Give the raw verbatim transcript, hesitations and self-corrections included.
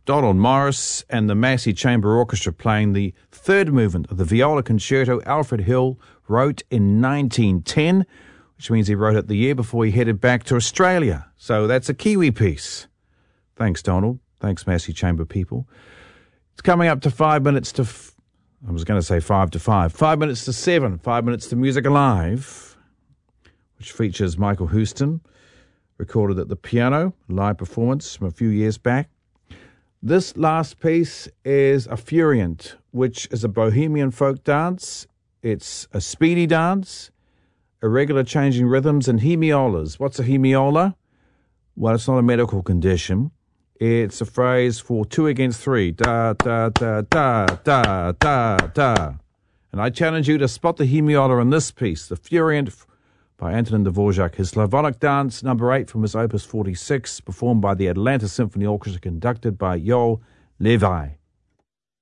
Donald Morris and the Massey Chamber Orchestra playing the third movement of the viola concerto Alfred Hill wrote in nineteen ten, which means he wrote it the year before he headed back to Australia. So that's a Kiwi piece. Thanks, Donald. Thanks, Massey Chamber people. It's coming up to five minutes to, f- I was going to say five to five, five minutes to seven, five minutes to Music Alive, which features Michael Houston, recorded at the piano, live performance from a few years back. This last piece is a Furient, which is a bohemian folk dance. It's a speedy dance, irregular changing rhythms, and hemiolas. What's a hemiola? Well, it's not a medical condition. It's a phrase for two against three. Da, da, da, da, da, da, da. And I challenge you to spot the hemiola in this piece, the Furient by Antonin Dvorak, his Slavonic dance, number eight from his Opus forty-six, performed by the Atlanta Symphony Orchestra, conducted by Yoel Levi.